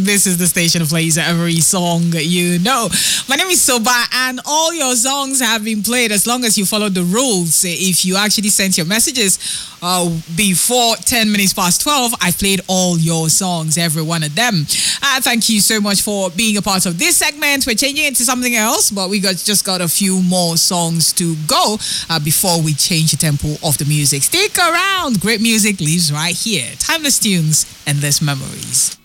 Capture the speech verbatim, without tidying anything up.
This is the station that plays every song you know. My name is Soba, and all your songs have been played as long as you follow the rules. If you actually sent your messages uh, before ten minutes past twelve, I played all your songs, every one of them. Uh, thank you so much for being a part of this segment. We're changing it to something else, but we got just got a few more songs to go uh, before we change the tempo of the music. Stick around. Great music lives right here. Timeless tunes, endless memories.